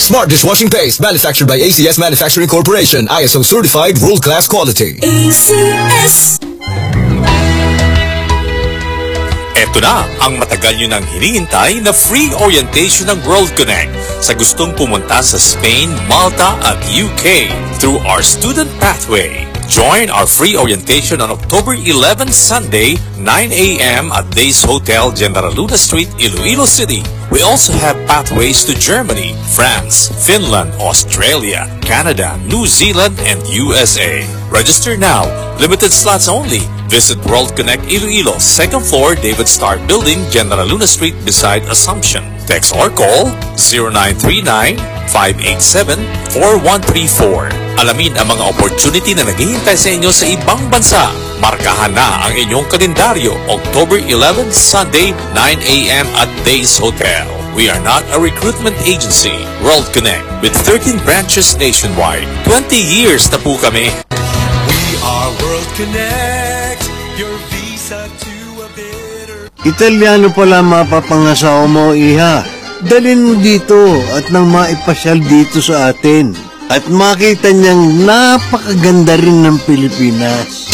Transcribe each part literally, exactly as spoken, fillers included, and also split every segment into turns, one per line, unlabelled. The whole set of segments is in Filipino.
Smart dishwashing paste manufactured by A C S Manufacturing Corporation. I S O certified world-class quality.
A C S.
Ito na ang matagal nyo nang hinihintay na free orientation ng World Connect sa gustong pumunta sa Spain, Malta at U K through our student pathway. Join our free orientation on October eleventh, Sunday, nine A M at Days Hotel, General Luna Street, Iloilo City. We also have pathways to Germany, France, Finland, Australia, Canada, New Zealand, and U S A. Register now. Limited slots only. Visit World Connect Iloilo, second floor, David Starr Building, General Luna Street, beside Assumption. Text or call zero nine three nine, five eight seven, four one three four. Alamin ang mga opportunity na naghihintay sa inyo sa ibang bansa. Markahan na ang inyong kalendaryo, October eleventh, Sunday, nine A M at Days Hotel. We are not a recruitment agency. World Connect with thirteen branches nationwide. twenty years na po kami.
We are World Connect, your visa to a better...
Italiano pala mapapangasawa mo, Iha. Dalhin mo dito at nang maipasyal dito sa atin. At makita niyang napakaganda rin ng Pilipinas.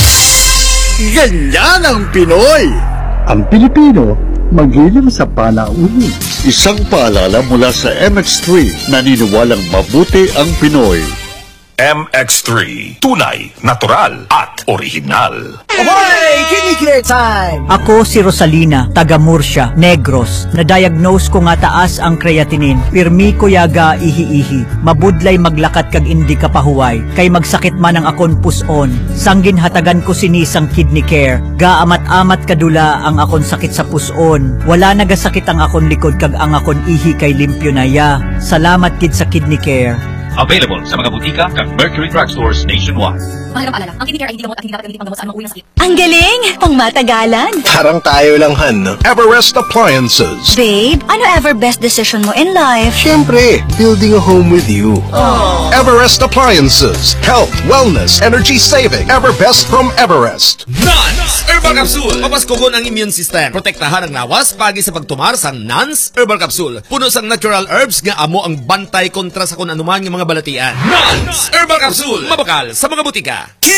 Ganyan ang Pinoy!
Ang Pilipino, magiling sa panauhin.
Isang paalala mula sa M X three, naniniwalang mabuti ang Pinoy.
M X three, tunay, natural at original.
Ahoy! Kinikare time!
Ako si Rosalina, taga Murcia, Negros. Na-diagnose ko nga taas ang creatinine. Pirmi ko yaga ihi-ihi. Mabudlay maglakat kag indi ka pahuway. Kay magsakit man ang akon puson. Sanggin hatagan ko sinisang kidney care. Gaamat-amat kadula ang akon sakit sa puson. Wala nagasakit ang akon likod kag ang akon ihi kay limpyo na ya. Salamat kid sa kidney care.
Available sa mga butika kag Mercury Drugstores nationwide.
Mahirap alala, ang kidney care ay hindi gamot at hindi dapat gamitin panggamot sa anumang uri ng sakit.
Ang galing! Pang matagalan!
Parang tayo lang, Han, no?
Everest Appliances.
Babe, ano ever best decision mo in life?
Siyempre, building a home with you.
Aww. Everest Appliances. Health, wellness, energy saving. Everbest from Everest.
Nans Herbal Capsule. Mapaskugon ang immune system. Protektahan ang lawas pagi sa pagtumar sa Nans Herbal Capsule. Puno sang natural herbs nga amo ang bantay kontra sa kung anuman ng mga balatian. Nans Herbal Capsule. Mabakal sa mga butika.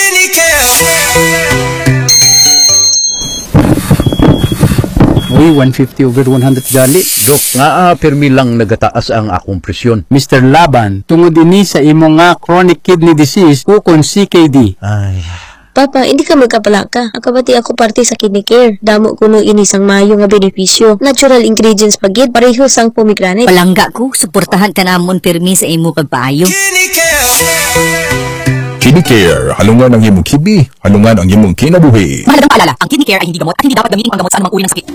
Uy, one fifty over one hundred gali. Dok, nga ah, pirmi lang nagataas ang akong presyon. Mister Laban, tungod ini sa imo nga chronic kidney disease ukon C K D.
Ay... Papa, hindi ka magkapalaka. Akabati ako parte sa kidney care. Damo kuno ini sang maayo nga benepisyo. Natural ingredients pagid pareho sang pomegranate.
Palangga ko, suportahan ka namon pirmi sa imo pagpaayo.
Kidney Care, halungan ang imong kibi, halungan ang imong kinabuhi.
Mahalagang paalala, ang kidney care ay hindi gamot at hindi dapat gamitin panggamot sa anumang uri ng sakit.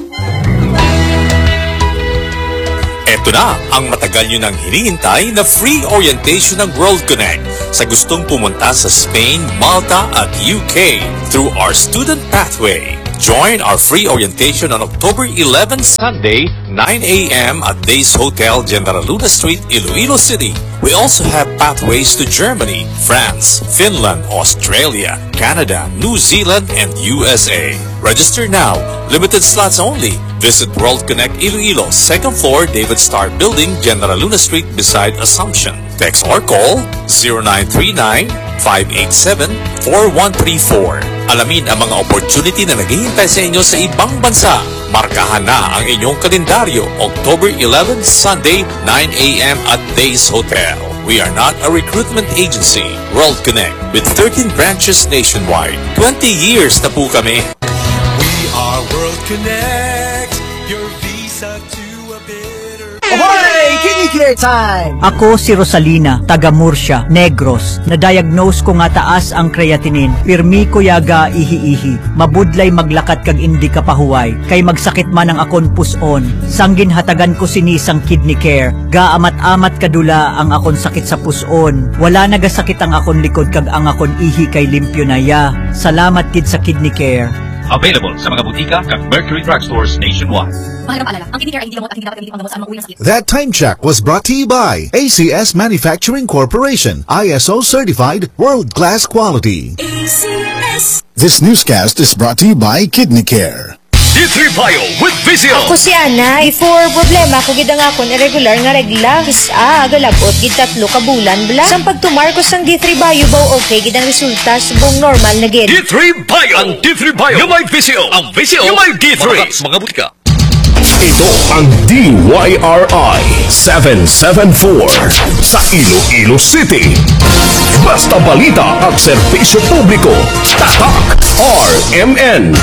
Ito na ang matagal nyo nang hinihintay na free orientation ng World Connect sa gustong pumunta sa Spain, Malta at U K through our student pathway. Join our free orientation on October eleventh, Sunday, nine A M at Days Hotel, General Luna Street, Iloilo City. We also have pathways to Germany, France, Finland, Australia, Canada, New Zealand, and U S A. Register now. Limited slots only. Visit World Connect Iloilo, second floor, David Starr Building, General Luna Street, beside Assumption. Text or call zero nine three nine, five eight seven, four one three four. Alamin ang mga opportunity na naghihintay sa inyo sa ibang bansa. Markahan na ang inyong kalendaryo, October eleventh, Sunday, nine A M at Days Hotel. We are not a recruitment agency. World Connect with thirteen branches nationwide. twenty years na po kami.
We are World Connect, your visa to a better...
Ahoy! Kinikare time!
Ako si Rosalina, taga Murcia, Negros. Na-diagnose ko nga taas ang creatinine. Pirmi ko yaga ihi-ihi. Mabudlay maglakat kag indi ka pahuway. Kay magsakit man ang akon puson. Sanggin hatagan ko sinisang kidney care. Gaamat-amat kadula ang akon sakit sa puson. Wala nagasakit ang akon likod kag ang akon ihi kay limpyo na ya. Salamat kid sa kidney care.
Available sa mga butika kag Mercury Drugstores nationwide.
Mahalagang paalala, ang kidney care ay hindi gamot at hindi dapat gamitin panggamot sa anumang uri ng sakit.
That time check was brought to you by A C S Manufacturing Corporation, I S O certified world-class quality.
A C S.
This newscast is brought to you by Kidney Care.
D three Bio with Vizio.
Ako si Ana. Before problema ko gid ang akon irregular nga regla. Kisa agalabot gid tatlo ka bulan bla. Sang pagtumar ko sang D three Bio baw okay gid ang resulta subong normal na gid.
D three Bio. Ang D three Bio. Yung may Vizio. Ang Vizio. Yung may D three. Mga butika.
Ito ang D Y R I seven seven four sa Iloilo City. Basta balita at serbisyo publiko. Tatak R M N.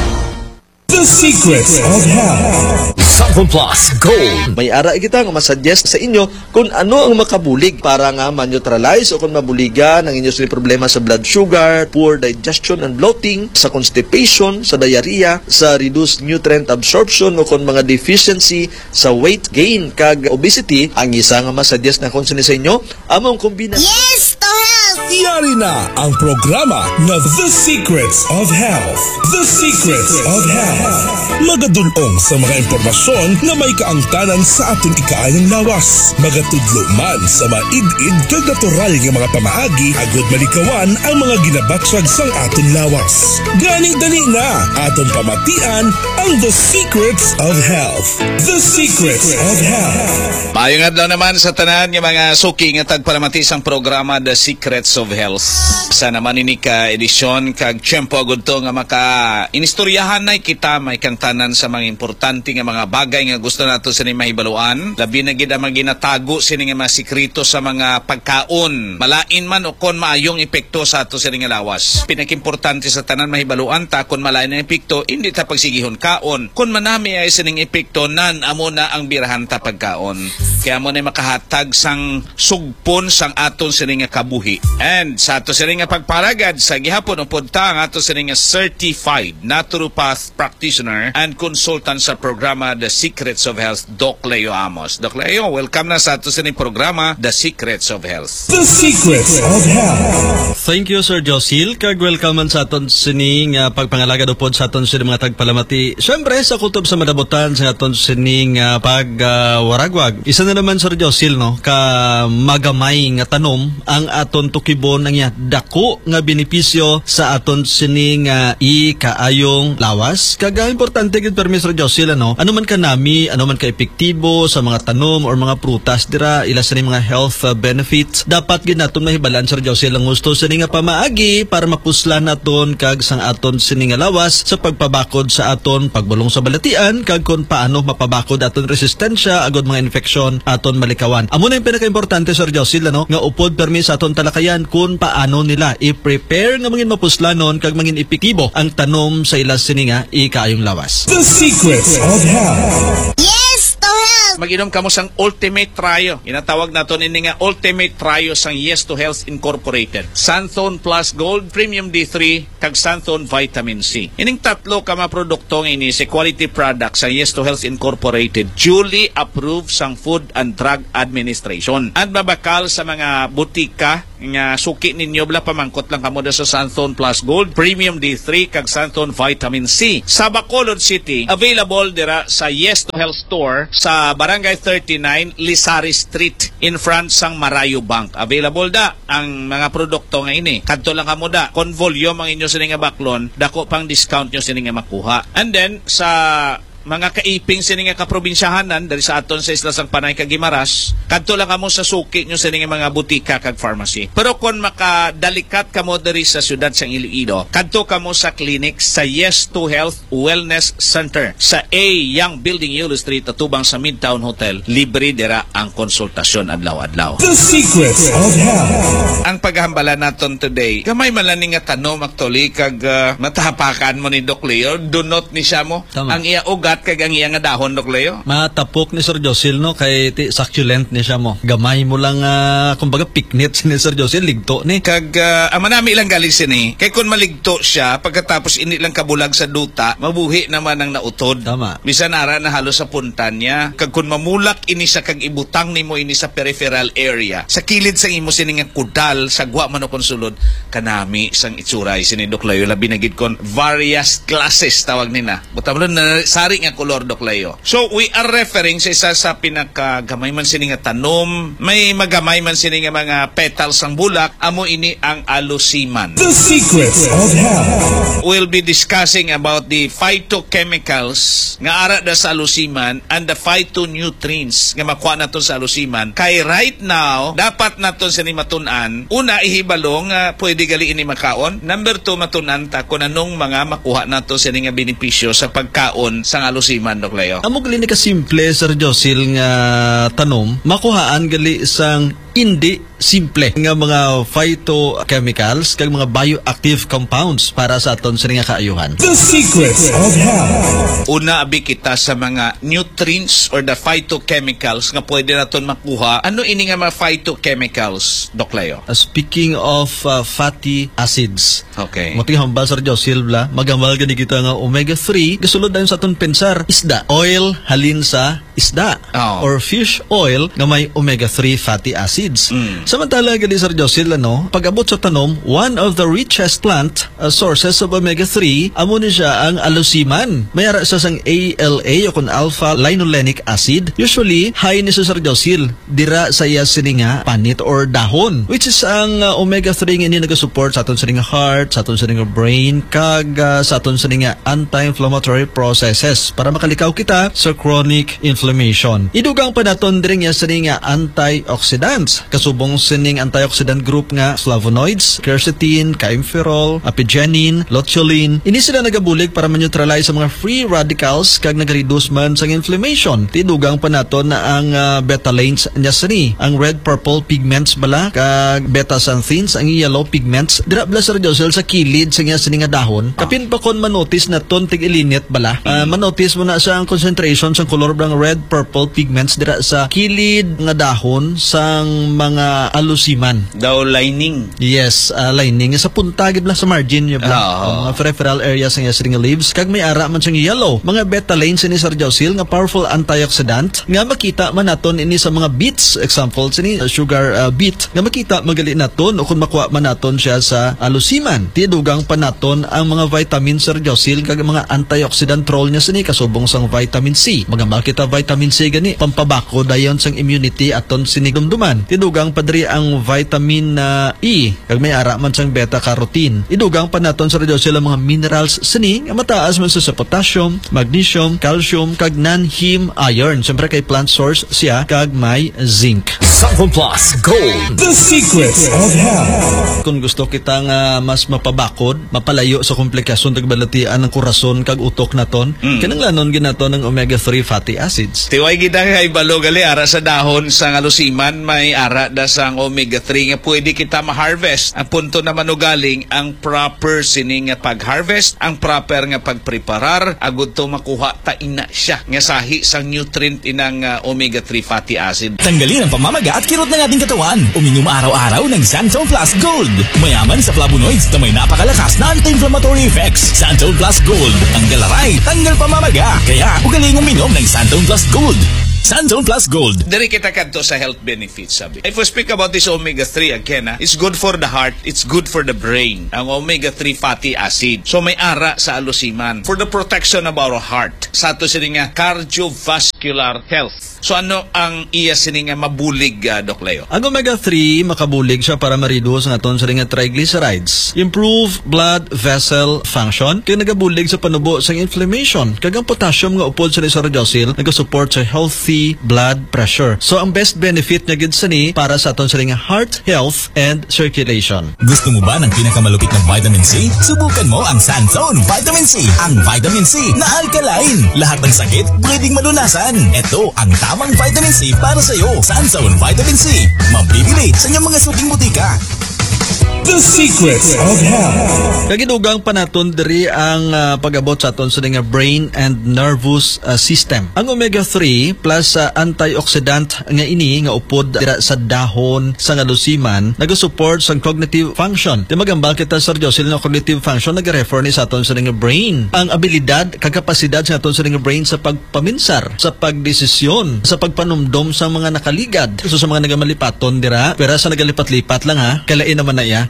The Secrets of Health.
Samsung Plus Gold.
May ara kita nga masuggest sa inyo kung ano ang makabulig para nga ma-neutralize o kung mabuligan ang inyo sa problema sa blood sugar, poor digestion and bloating, sa constipation, sa diarrhea, sa reduced nutrient absorption o kung mga deficiency sa weight gain kag obesity. Ang isa nga masuggest na konsuni sa inyo among kombina.
Yes to health! Yari na ang programa na The Secrets of Health. The Secrets of Health. Magadulong sa mga impormasyon na may kaangtanan sa aton ikaayang lawas. Magatudlo man sa maid-id kag natural nga mga pamaagi agud malikawan ang mga ginabatsag sang aton lawas. Gani-dani na aton pamatian ang The Secrets of Health. The Secrets of Health.
Mayong adlaw naman sa tanan nga mga suki nga tagpalamati sang programa The Secrets of Health. Sa naman ini ka edisyon kag tiyempo agud to nga maka inistoryahan na kita may kantanan sa mga importante nga mga bagay nga gusto nato sa ni mahibaluan. Labi na gid ang mga ginatago sini nga mga sikrito sa mga pagkaon. Malain man o kon maayong epekto sa ato sa nga lawas. Pinakimportante sa tanan mahibaluan ta kon malain ang epekto hindi ta pagsigihon kaon. Kon manami ay sining epekto nan amo na ang birahan ta pagkaon. Kaya mo na makahatag sang sugpon sang aton sini nga kabuhi. And sa ato sini nga pagparagad sa gihapon upod ta ang ato sini nga certified naturopath practitioner and consultant sa programa The Secrets of Health, Doc Leo Amos. Doc Leo, welcome na sa ato sining programa The Secrets of Health.
The Secrets of Health.
Thank you, Sir Josil. Kag welcome man sa aton sining uh, pagpangalaga upod sa aton sining mga tagpalamati. Siyempre, sa kutob sa madabutan sa aton sining uh, pagwaragwag. Uh, Isa na naman, Sir Josil, no, ka magamay nga tanom ang aton tukibon ang ya dako nga benepisyo sa aton sining uh, i-kaayong lawas. Kaga importante gid permiso Josil ano, ano man kanami, ano man ka epektibo sa mga tanom or mga prutas dira ila sa mga health uh, benefits. Dapat gid naton mahibalan Sir Josil ang gusto sa nga pamaagi para mapuslan naton kag sang aton sini nga lawas sa pagpabakod sa aton pagbulong sa balatian kag kun paano mapabakod aton resistensya agud mga infeksyon aton malikawan. Amo na yung pinakaimportante Sir Josil ano, nga upod permi sa aton talakayan kun paano nila i-prepare nga mangin mapuslanon kag mangin epektibo ang tanom sa ila sini nga ikaayong lawas.
The Secrets of Health.
Yes to Health! Mag-inom kamo sang Ultimate Trio. Inatawag naton ini nga Ultimate Trio sang Yes to Health Incorporated. Santhone Plus Gold, Premium D three, kag Santhone Vitamin C. Ining tatlo ka mga produkto ini si quality product sang Yes to Health Incorporated, duly approved sang Food and Drug Administration. At mabakal sa mga butika nga suki ninyo bla pamangkot lang kamo sa Santhone Plus Gold, Premium D three, kag Santhone Vitamin C. Sa Bacolod City, available dira sa Yes to Health Store sa Barangay thirty-nine, Lisari Street, in front sang Marayo Bank. Available da ang mga produkto nga ini. Kadto lang kamo da, kon volume ang inyo sini nga baklon, dako pang discount nyo sini nga makuha. And then sa mga kaiping sini nga kaprobinsyahanan dari sa aton sa isla sang Panay kag Guimaras, kadto lang kamo sa suki nyo sini nga mga butika kag pharmacy. Pero kon makadalikat kamo diri sa syudad sang Iloilo, kadto kamo sa clinic sa Yes to Health Wellness Center sa A Young Building Yulo Street atubang sa Midtown Hotel. Libre dira ang konsultasyon adlaw-adlaw.
The Secrets of Health.
Ang paghambala naton today, kamay malaning nga tanom actually kag uh, matahapakan mo ni Doc Leo, dunot ni siya mo. Tama. Ang iya ugat kag ang iya nga dahon Doc Leo.
Matapok ni Sir Josil no kay ti succulent ni siya mo. Gamay mo lang uh, kumbaga piknit si Sir Josil ligto ni.
Kag uh, ang manami ilang galing sini. Kay kun maligto siya pagkatapos ini lang kabulag sa duta, mabuhi naman ang nautod.
Tama.
Bisan ara na halos sa puntan niya. Kag kun mamulak ini sa kag ibutang nimo ini sa peripheral area. Sa kilid sang imo sini nga kudal sagwa man o konsulod kanami sang itsuray sini Doc Leo labi na gid kon various classes tawag nina. Buta mo na sari puti nga kolor, Doc Leo. So we are referring sa isa sa pinakagamay man sini nga tanom, may magamay man sini nga mga petals ang bulak, amo ini ang alusiman.
The Secrets of Health.
We'll be discussing about the phytochemicals nga ara da sa alusiman and the phytonutrients nga makuha naton sa alusiman. Kay right now, dapat naton sa ni matun-an, una ihibalong nga uh, pwede gali ini makaon. Number two, matun-an ta kung anong mga makuha nato sa nga benepisyo sa pagkaon sa alusiman, Doc Leo.
Amo gali ni ka simple, Sir Josil, nga tanom, makuhaan gali isang hindi simple nga mga phytochemicals kag mga bioactive compounds para sa aton sa nga kaayuhan.
The Secrets of Health.
Una abi kita sa mga nutrients or the phytochemicals nga pwede naton makuha. Ano ini nga mga phytochemicals, Doc Leo?
Uh, speaking of uh, fatty acids.
Okay.
Muting hambal, Sir Josil, bla, magambal gani kita nga omega three, gasulod dayon sa aton pensar, isda. Oil halin sa isda.
Oh.
Or fish oil nga may omega three fatty acids. Mm. Samantala, gali Sir Josil, ano, pag-abot sa tanom, one of the richest plant uh, sources of omega three, amo ni siya ang alusiman. Mayara siya sang A L A o kung alpha linolenic acid. Usually, high ni Sir Josil, dira sa iya sininga panit or dahon, which is ang uh, omega three nga ini nag-support sa aton sininga heart, sa aton sininga brain, kag uh, sa aton sininga anti-inflammatory processes para makalikaw kita sa chronic inflammation. Idugang pa naton diri nga sininga antioxidants. Kasubong sining antioxidant group nga flavonoids, quercetin, campherol, apigenin, luteolin. Ini sila nagabulig para ma-neutralize sa mga free radicals kag nag-reduce man sa inflammation. Tidugang pa naton na ang uh, betalains niya sini, ang red-purple pigments bala kag beta-xanthines, ang yellow pigments. Dira bala Sir Josil sa kilid sa nga sini nga dahon. Kapin pa kon manotice na ton tig ilinit bala. Uh, manotice mo na sa ang concentration sa color ng red-purple pigments dira sa kilid nga dahon sang mga alusiman.
Daw lining.
Yes, uh, lining. Sa punta, gid lang sa margin yung
oh.
mga peripheral areas ng string leaves. Kag may ara man siyang yellow. Mga betalains ini Sir Josil nga powerful antioxidant nga makita man naton ini sa mga beets. Example, sini sugar uh, beet. Nga makita magali naton o kung makuha man naton siya sa alusiman. Tidugang pa naton ang mga vitamin Sir Josil kag mga antioxidant role niya sini kasubong sang vitamin C. Magamal kita vitamin C gani pampabako dayon sang immunity aton sinigdumduman. Tidugang padri ang vitamin uh, E kag may ara man sang beta carotene. Idugang pa naton sa radyo sila mga minerals sini nga mataas man sa potassium, magnesium, calcium kag non-heme iron. Siyempre kay plant source siya kag may zinc.
Sample Plus Gold.
The Secrets of Health.
Kung gusto kita nga mas mapabakod, mapalayo sa komplikasyon tagbalatian ng kurason kag utok naton, mm. kinanglanon ginaton ng omega three fatty acids.
Tiway gid kay balo gali ara sa dahon sa alusiman may ara da sang omega three nga pwede kita ma-harvest. Ang punto naman ugaling ang proper sining nga pag-harvest, ang proper nga pagpreparar agud to makuha ta ina siya nga sahi sang nutrient inang uh, omega three fatty acid.
Tanggalin ang pamamaga at kirot ng ating katawan. Uminom araw-araw ng Santone Plus Gold. Mayaman sa flavonoids na may napakalakas na anti-inflammatory effects. Santone Plus Gold. Ang galaray, tanggal pamamaga. Kaya ugaling uminom ng Santone Plus Gold. Santone Plus Gold.
Dari kita kadto sa health benefits sabi. If we speak about this omega three again, ha, it's good for the heart, it's good for the brain. Ang omega three fatty acid. So may ara sa alusiman for the protection of our heart. Sa ato sini nga cardiovascular health. So ano ang iya sini nga mabulig, uh, Doc Leo?
Ang omega three makabulig siya para ma-reduce ang aton sini nga triglycerides. Improve blood vessel function kay nagabulig sa panubo sa inflammation. Kag ang potassium nga upod sa Josil nagasupport sa healthy blood pressure. So ang best benefit niya gid sani para sa aton sa heart health and circulation.
Gusto mo ba ng pinakamalupit na vitamin C? Subukan mo ang Santone Vitamin C. Ang vitamin C na alkaline. Lahat ng sakit pwedeng malunasan. Ito ang tamang vitamin C para sa iyo. Santone Vitamin C. Mabibili sa inyong mga suking butika.
The Secrets of Health.
Kagidugang pa naton diri ang uh, pag-abot sa aton sa nga brain and nervous uh, system. Ang omega three plus uh, antioxidant nga ini nga upod dira sa dahon sa alusiman nagasupport sa cognitive function. Di magambal kita sa Josil nga cognitive function nag-refer ni sa aton sa nga brain. Ang abilidad, kakapasidad sa aton sa nga brain sa pagpaminsar, sa pagdesisyon, sa pagpanumdom sa mga nakaligad. So sa mga nagamalipaton dira, pero sa nagalipat-lipat lang ha, kalain naman na iya.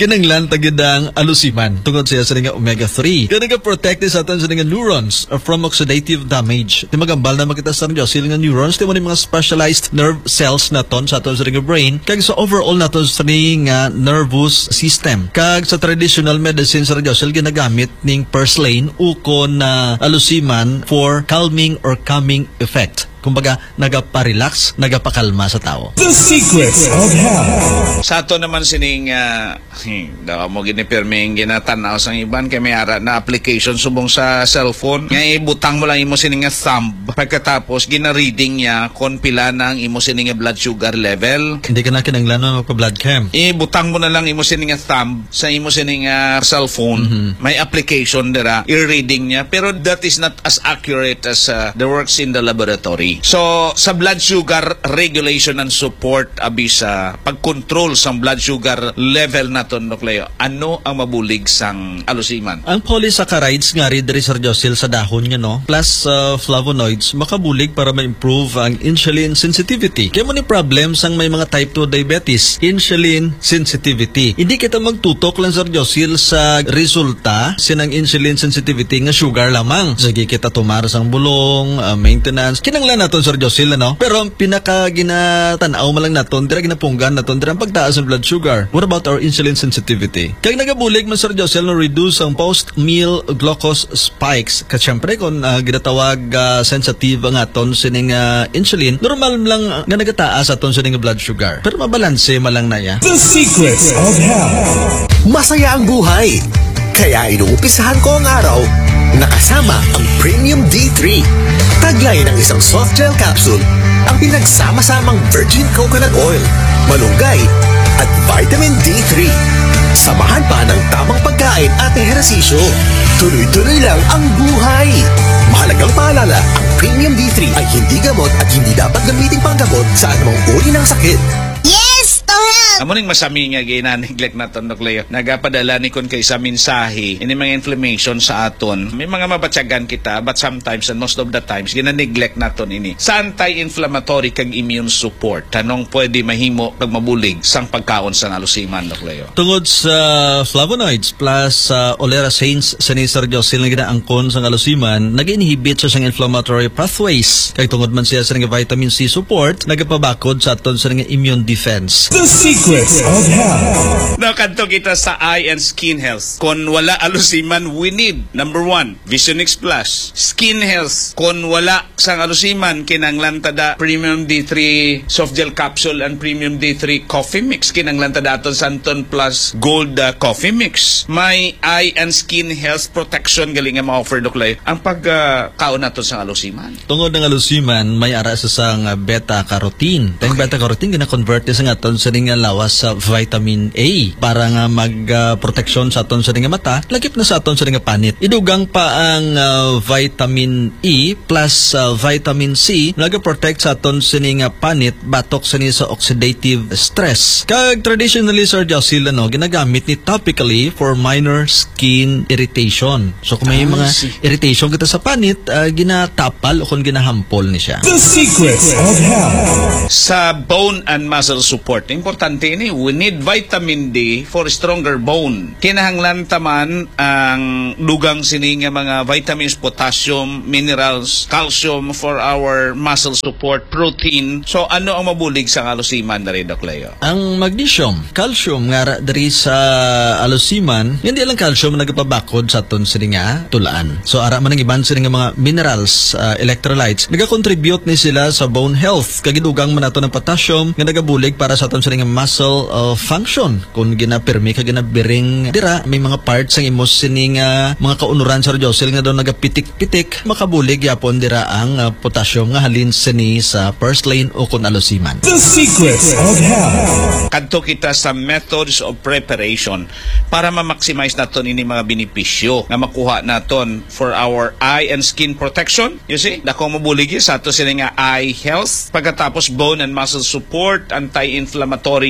kinanglan tagidang alusiman tungod siya sa nga omega three. Kaya nag-protect sa aton sa nga neurons from oxidative damage. Di magambal na makita sa nga sila nga neurons, di mo ni mga specialized nerve cells naton sa aton sa nga brain, kag sa overall naton sa nga nervous system. Kag sa traditional medicine sa radyo, sila ginagamit ning purslane ukon na alusiman for calming or calming effect. Kumbaga, nagapa-relax, nagapakalma sa tao.
The Secrets of Health.
Sa ato naman sining, uh, daw mo ginipirming ginatanaw sa iban, kay may ara na application subong sa cellphone. Nga ibutang mo lang imo sining nga thumb. Pagkatapos, gina-reading niya kung pila ng imo sining nga blood sugar level.
Hindi ka na kinanglan mo magpa-blood chem.
Ibutang mo na lang imo sining nga thumb sa imo sining nga cellphone.
Mm-hmm.
May application dira, i-reading niya. Pero that is not as accurate as uh, the works in the laboratory. So, sa blood sugar regulation and support, abisa, pag-control sa blood sugar level naton, Nucleo, ano ang mabulig sang alusiman?
Ang polysaccharides nga rin dari Sir Josil sa dahon niya, no? Plus uh, flavonoids, makabulig para ma-improve ang insulin sensitivity. Kaya mo ni problem sang may mga type two diabetes, insulin sensitivity. Hindi kita magtutok lang, Sir Josil, sa resulta sinang insulin sensitivity nga sugar lamang. Sige kita tumara sang bulong, uh, maintenance, kinanglan naton Sir Josil, no? Pero ang pinaka ginatanaw malang naton, dira ginapunggan naton, dira ang pagtaas ng blood sugar. What about our insulin sensitivity? Kaya nagabulig man Sir Josil na reduce ang post-meal glucose spikes. Kasi syempre kung uh, ginatawag uh, sensitive ang aton sining uh, insulin, normal lang uh, nga nagataas aton sining blood sugar. Pero mabalanse malang na ya.
The Secrets of Health.
Masaya ang buhay. Kaya inuumpisahan ko ang araw nakasama ang Premium D three. Taglay ng isang soft gel capsule ang pinagsama-samang virgin coconut oil, malunggay at vitamin D three. Samahan pa ng tamang pagkain at ehersisyo. Tuloy-tuloy lang ang buhay. Mahalagang paalala, ang Premium D three ay hindi gamot at hindi dapat gamitin panggamot sa anumang uri ng sakit.
Yes, to help!
Amo ning masami nga gina-neglect naton, Nucleo. Nagapadala ni kon kay sa mensahe ini mga inflammation sa aton. May mga mabatyagan kita, but sometimes and most of the times gina-neglect naton ini. Sa anti-inflammatory kag immune support, tanong pwede mahimo kag mabulig sang pagkaon sa alusiman, Nucleo.
Tungod sa flavonoids plus uh, olerasanes sa ni Sir Josil na ginaangkon sa alusiman, nag-inhibit sa sang inflammatory pathways. Kay tungod man siya sa nga vitamin C support, nagapabakod sa aton sa nga immune defense.
The Secrets of Health.
Nakadto kita sa eye and skin health. Kung wala alusiman, we need number one, Visionix Plus. Skin health. Kung wala sang alusiman, kinanglan tada Premium D three soft gel capsule and Premium D three coffee mix. Kinanglan tada aton Santon Plus Gold uh, coffee mix. May eye and skin health protection galing nga ma-offer, Doklay. Ang pagkaon uh, nato sa alusiman.
Tungod ng alusiman, may ara sa sang uh, beta-carotene. Tayong okay. Beta-carotene gina-convert sa nga aton sa nga lawas sa vitamin A para nga mag-protection uh, sa aton sa nga mata, lagip na sa aton sa nga panit. Idugang pa ang uh, vitamin E plus uh, vitamin C naga-protect sa aton sa nga panit batok sa ni sa oxidative stress. Kag traditionally Sir Josil, no, ginagamit ni topically for minor skin irritation. So kung may ah, mga see. irritation kita sa panit, uh, ginatapal o kung ginahampol ni siya.
The Secrets of Health.
Sa bone and muscle support, importante ini, we need vitamin D for stronger bone. Kinahanglan taman ang dugang sini nga mga vitamins, potassium, minerals, calcium for our muscle support, protein. So ano ang mabulig sa alusiman dari, Doc Leo?
Ang magnesium, calcium nga dari sa alusiman, hindi lang calcium nagpabakod sa aton sini nga tulaan. So ara man ang iban sini nga mga minerals, uh, electrolytes, nagakontribute ni sila sa bone health. Kagidugang man ato ng potassium nga nagabulig para sa aton sini nga muscle uh, function. Kung ginapirmi ka ginabiring dira, may mga parts ang imos sini nga mga kaunuran sa Josil nga daw nagapitik-pitik, makabulig yapon dira ang uh, potassium nga halin sini sa purslane o kun alusiman.
The Secrets of Health.
Kadto kita sa methods of preparation para ma-maximize naton ini mga benepisyo nga makuha naton for our eye and skin protection. You see, dako mabulig sa ato sini nga eye health, pagkatapos bone and muscle support, anti-inflammatory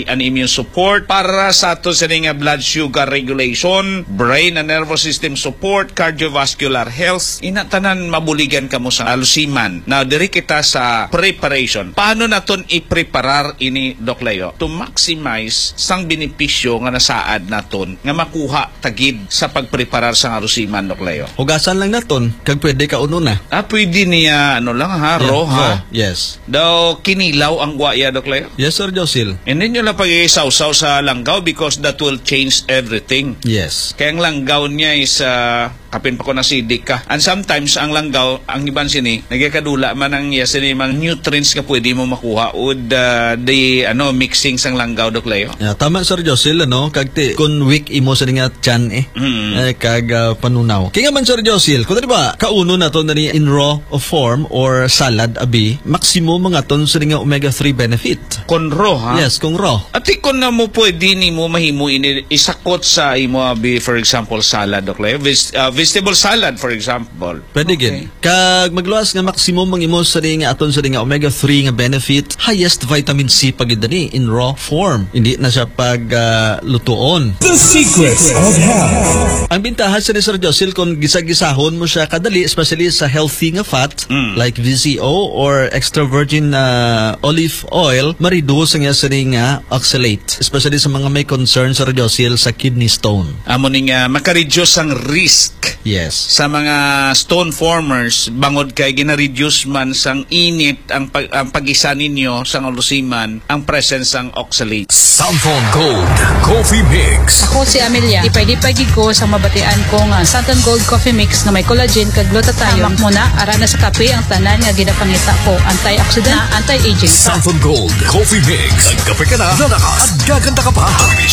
and immune support, para sa ato sa nga blood sugar regulation, brain and nervous system support, cardiovascular health, inatanan mabuligan kamo sa alusiman. Now, diri kita sa preparation. Paano naton i-preparar ini, Doc Leo, to maximize sang benepisyo nga nasaad naton nga makuha tagid sa pagpreparar sa alusiman, Doc Leo?
Hugasan lang naton, kag pwede ka uno na.
Ah, pwede niya, ano lang ha, raw ha?
raw, yes.
Daw, kinilaw ang guaya, Doc Leo?
Yes, Sir Josil.
And then yun lang pag-iisaw-saw sa langgaw because that will change everything.
Yes.
Kaya ang langgaw niya is uh, kapin pa ko na sidik ka. And sometimes ang langgaw, ang iban sini, nagkakadula man ang yes, sini, mga nutrients ka pwede mo makuha with uh, the ano, mixing sang langgaw, Doc Leo.
Yeah, tama, Sir Josil, ano, kagti, kung weak imo sa nga tiyan eh, mm. eh kag uh, panunaw. Kaya man, Sir Josil, kung ba, kauno na to na ni in raw of form or salad, abi, maximum mga ton sa nga omega three benefit.
Kon raw, ha?
Yes, kung raw.
At kung na mo pwede ni mo mahimo ini isakot sa imo abi, for example, salad, Doc Leo. Vis, uh, vegetable salad, for example.
Pwede okay. Gin. Kag magluwas nga maximum ang imo sa nga aton sa nga omega three nga benefit, highest vitamin C pagidani in raw form. Hindi na siya pag uh, lutuon.
The secrets of health.
Ang bintahan sa ni Sir Josil kung gisag-gisahon mo siya kadali, especially sa healthy nga fat mm. like V C O or extra virgin uh, olive oil, ma-reduce nga sa nga oxalate, especially sa mga may concern sa Josil sa kidney stone.
Amo ning uh, maka-reduce ang risk.
Yes.
Sa mga stone formers, bangod kay gina-reduce man sang init ang, pag, ang pag-isa ninyo sang alusiman ang presence ang oxalate.
Santon Gold Coffee Mix.
Ako si Amelia. Ipay-dipay ko sa mabatian ko nga Santon Gold Coffee Mix na may collagen kag glutathione. Tamak mo na ara na sa kape ang tanan nga ginapangita ko, antioxidant na anti-aging.
Santon Gold Coffee Mix. Nagkape ka na, lalakas at gaganda ka pa.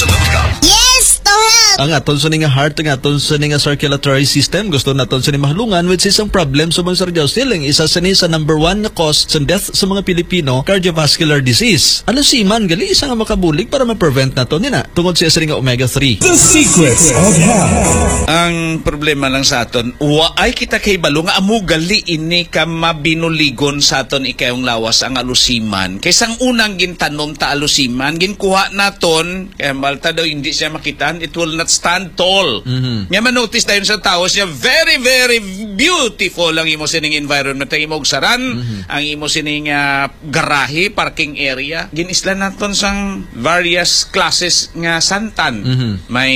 Yes, to help!
Ang aton sa nga heart, ang aton sa nga circulatory system, gusto naton sa ni mahalungan which is ang problem sa mga Sir Josil. Isa sa ni sa number one na cause sa death sa mga Pilipino, cardiovascular disease. Ano si man gali isa nga makabulig para ma-prevent nato nina tungod sa isa nga omega three.
The secrets of health.
Ang problema lang sa aton, wa ay kita kay balo nga amo gali ini ka mabinuligon sa aton ikayong lawas ang alusiman. Kaysa ang unang gintanom ta alusiman, ginkuha naton, kaya balta daw hindi siya makitaan, it will not stand tall. Mm-hmm. Nga manotice tayo sa tao siya, very, very beautiful ang imo sining environment. Ang imo saran, mm-hmm. ang imo sining uh, garahe, parking area. Ginislan naton sang various classes nga santan. Mm-hmm. May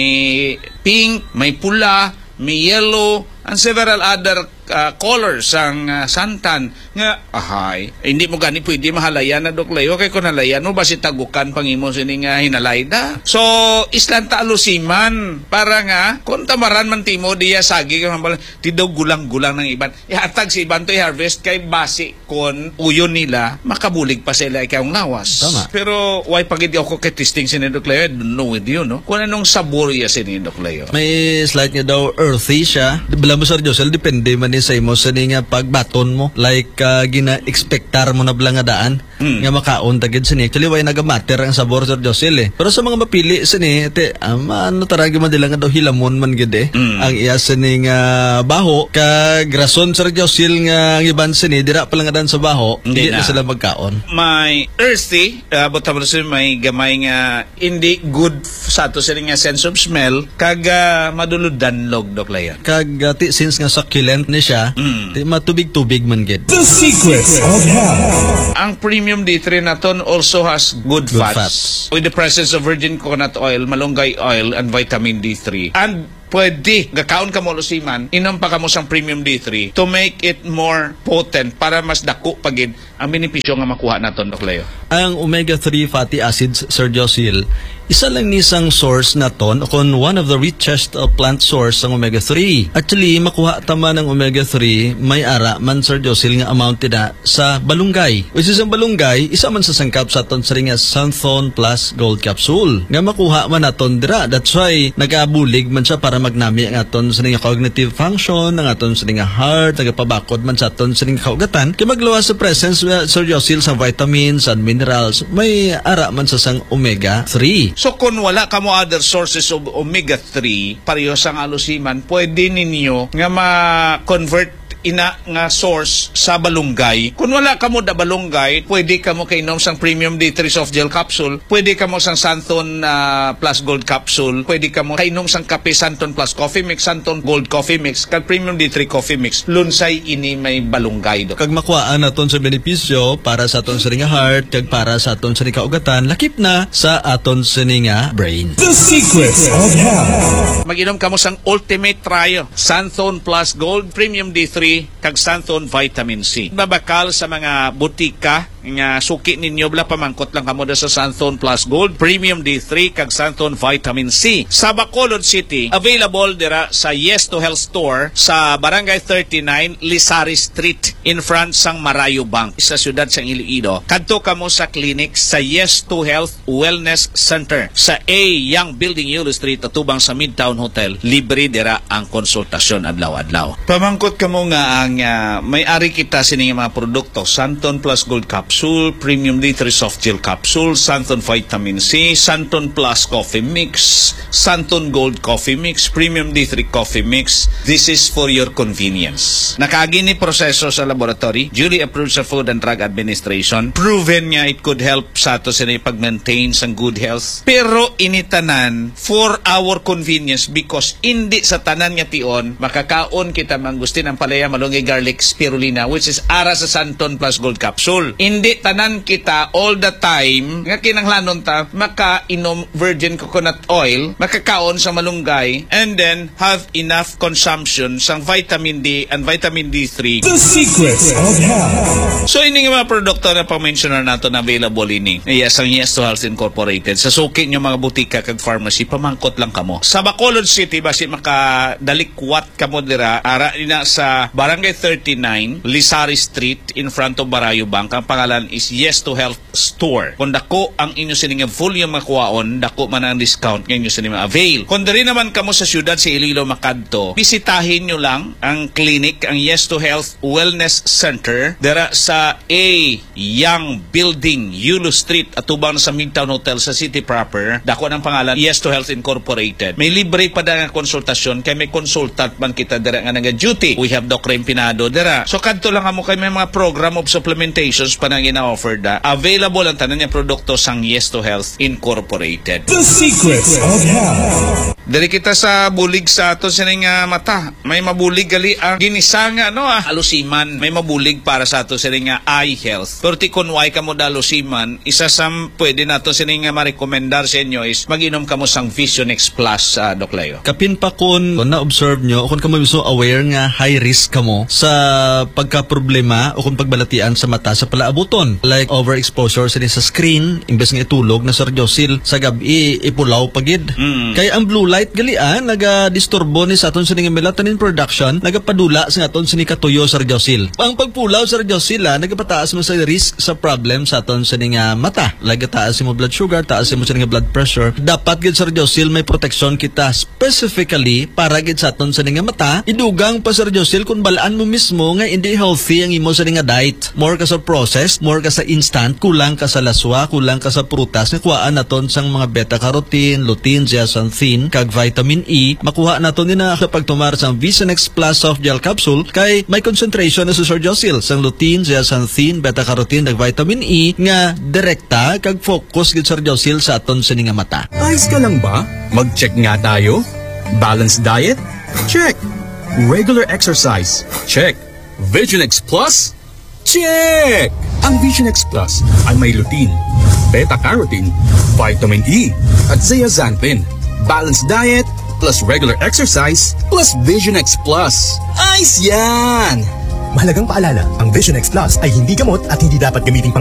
pink, may pula, may yellow, and several other uh, colors ang uh, santan nga ahay hindi mo gani pwede mahalayan na Doc Leo kay kun halayan mo basi tagukan pangimo sining uh, hinalayda. So islan ta alusiman para nga kun tamaran man timo diya sagi ti daw gulang-gulang ng iban ihatag si iban to i-harvest kay basi kun uyon nila makabulig pa sila ikayong lawas.
Tama.
Pero why pagid ako kay testing sini Doc Leo, I don't know with you no kun anong sabor ya sini Doc Leo.
May slight nga daw earthy siya. Bala mo Sir Josel, depende man ni sa imo sa nga pagbaton mo. Like, uh, gina-expectar mo na bala nga daan. Mm. Nga makaon tagid sa ni. Actually, why nagamatter ang sabor Sir Josel eh. Pero sa mga mapili sa ni, ate, um, ano taragi man dila nga daw hilamon man gid eh. Mm. Ang iya sa ni nga baho, kag rason Sir Josel nga ang iban sa ni, dira pa lang nga daan sa baho, hindi na. na sila magkaon.
May earthy, uh, but sa may gamay nga hindi good sa ato sa nga sense of smell, kag uh, maduludanlog Doc Leo.
Kag uh, ti, since nga succulent ni siya, mm. ti matubig-tubig man gid.
The secrets of health.
Ang premium D three naton also has good,
good
fats,
fats
with the presence of virgin coconut oil, malunggay oil, and vitamin D three. And pwede, gakaon ka mo lusiman, inom pa ka mo sang premium D three to make it more potent para mas dako pagid ang benepisyo nga makuha naton Doc Leo.
Ang omega three fatty acids, Sir Josil, isa lang nisang source naton kung one of the richest uh, plant source ang omega three. Actually, makuha tama ng omega three, may ara man Sir Josil nga amount na sa balunggay. Which is ang balunggay, isa man sa sangkap sa aton sa ringa Santon Plus Gold Capsule. Nga makuha man naton dira. That's why nagabulig man siya para magnami ang aton sa ringa cognitive function, ang aton sa ringa heart, nagapabakod man sa aton sa ringa kaugatan. Kaya maglawas sa presence uh, Sir Josil sa vitamins and minerals, may ara man sa sang omega three.
So kung wala ka mo other sources of omega three, pareho sang alusiman, pwede ninyo nga ma-convert ina nga source sa balunggay. Kung wala ka mo da balunggay, pwede ka mo kainom sang Premium D three soft gel capsule, pwede ka mo sang Santon uh, Plus Gold capsule, pwede ka mo kainom sang kape Santon Plus Coffee Mix, Santon Gold Coffee Mix, kag Premium D three Coffee Mix. Lunsay ini may balunggay do.
Kag makuhaan naton sa benepisyo para sa aton sa nga heart, kag para sa aton sa kaugatan, lakip na sa aton sa nga brain.
The Secrets of Health.
Mag-inom ka mo sang Ultimate Trio, Santon Plus Gold, Premium D three, kag Santon Vitamin C. Babakal sa mga butika nga suki ninyo, bala pamangkot lang kamo da sa Santon Plus Gold, Premium D three, kag Santon Vitamin C. Sa Bacolod City, available dira sa Yes to Health Store sa Barangay thirty-nine, Lisari Street, in front sang Marayo Bank, sa siyudad sang Iloilo. Kadto kamo sa clinic sa Yes to Health Wellness Center sa A Young Building, Yulo Street, atubang sa Midtown Hotel. Libre dira ang konsultasyon adlaw-adlaw. Pamangkot kamo nga ang uh, may-ari kita sining mga produkto, Santon Plus Gold Capsule, Premium D three Soft Gel Capsule, Santon Vitamin C, Santon Plus Coffee Mix, Santon Gold Coffee Mix, Premium D three Coffee Mix. This is for your convenience. Nakaagi ni proseso sa laboratory, duly approved sa Food and Drug Administration, proven nga it could help sa ato sa pag-maintain sang good health. Pero initanan for our convenience because hindi sa tanan nga tion makakaon kita mangustin ang palaya, malunggay, garlic, spirulina, which is ara sa Santon Plus Gold Capsule. Hindi tanan kita all the time nga kinanglanon ta makainom virgin coconut oil, makakaon sa malunggay, and then have enough consumption sang vitamin D and vitamin D three.
The Secrets of Health.
So ini nga mga produkto na pang-mentioner nato na available ini. Yes, ang Yes to Health Incorporated. Sa suki nyo mga butika kag pharmacy, pamangkot lang kamo. Sa Bacolod City, basi makadalikwat kamo dira, ara ina sa Barangay thirty-nine, Lisari Street, in front of Marayo Bank. Ang pangalan is Yes to Health Store. Kung dako ang inyo sininga volume makuwaon, dako man ang discount nga inyo sininga avail. Kung diri naman kamo sa syudad sa Iloilo, Makadto, bisitahin nyo lang ang clinic, ang Yes to Health Wellness Center, dira sa A Young Building, Yulo Street, atubang sa Midtown Hotel sa city proper. Dako ng pangalan Yes to Health Incorporated. May libre pa da nga konsultasyon kay may consultant man kita dira nga naga-duty. We have Doc Rem Pinado dira. So kadto lang amo kay may mga program of supplementations pa nang ina-offer da. Available ang tanan nga produkto sang Yes to Health Incorporated.
The Secrets of Health.
Diri kita sa bulig sa ato sining uh, mata. May mabulig gali ang ginisang ano ah, alusiman. May mabulig para sa ato sining uh, eye health. Pero ti kun way kamo da alusiman, isa sa pwede nato sining uh, ma-recommendar sa inyo is mag-inom kamo sang Vision X Plus, uh, Doc Leo.
Kapin pa kun na-observe nyo, kung kamo so aware nga high risk kamo sa pagka-problema o kung pagbalatian sa mata sa palaabuton. Like overexposure sa sa screen, imbes nga itulog na sardyosil, sa gabi ipulaw pagid. Mm. Kaya ang blue light galian, naga-disturbo ni sa aton sa melatonin production, nagapadula sa aton sa katuyo sa sardyosil. Ang pagpulaw sa sardyosil, nagapataas mo sa risk sa problem sa aton sa nga mata. Like taas mo blood sugar, taas mo sa nga blood pressure. Dapat gid sa sardyosil may protection kita specifically para gid sa aton sa nga mata. Idugang pa sa sardyosil kung balaan mo mismo nga hindi healthy ang imo sa nga diet. More ka sa processed, more ka sa instant, kulang ka sa laswa, kulang ka sa prutas, nga kuhaan naton sang mga beta-carotene, lutein, zeaxanthin, kag vitamin E. Makuha naton ni na kapag tumar sang Vision X Plus Soft Gel Capsule kay may concentration na sa sardyosil sang lutein, zeaxanthin, beta-carotene, kag vitamin E nga direkta kag focus gid sa sardyosil sa aton sa nga mata.
Ayos ka lang ba? Mag-check nga tayo. Balanced diet? Check. Regular exercise? Check. Vision X Plus? Check! Ang Vision X Plus ay may lutein, beta-carotene, vitamin E, at zeaxanthin. Balanced diet plus regular exercise plus Vision X Plus. Ayos yan!
Mahalagang paalala, ang Vision X Plus ay hindi gamot at hindi dapat gamitin pang